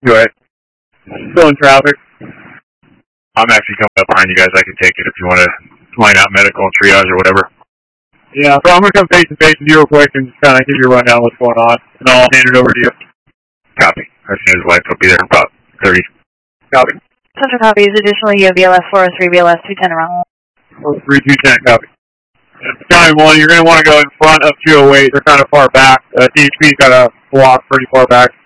Go ahead. Still in traffic. I'm actually coming up behind you guys. I can take it if you want to line out medical and triage or whatever. Yeah, so I'm going to come face to face with you real quick and just kind of give you a rundown of what's going on, and I'll hand it over to you. Copy. As soon as lights will be there in about 30. Copy. Central copies. Additionally, you have BLS 403, BLS 210 around. 3210, copy. County 1, you're going to want to go in front of 208. They're kind of far back. THP's got a block pretty far back.